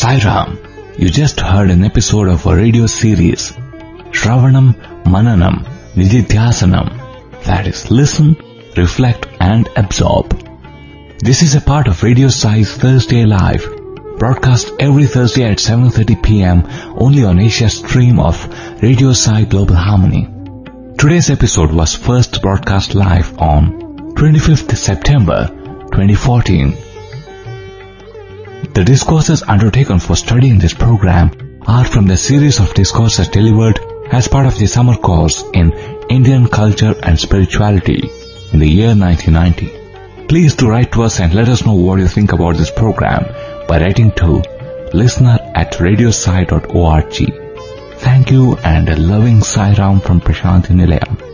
Sai Ram. You just heard an episode of a radio series, Shravanam Mananam Nididhyasanam, that is, listen, reflect and absorb. This is a part of Radio Sai's Thursday Live, broadcast every Thursday at 7:30 p.m. only on Asia stream of Radio Sai Global Harmony. Today's episode was first broadcast live on 25th September 2014. The discourses undertaken for studying this program are from the series of discourses delivered as part of the summer course in Indian Culture and Spirituality in the year 1990. Please do write to us and let us know what you think about this program by writing to listener@radiosai.org. Thank you and a loving Sai Ram from Prashanthi Nilayam.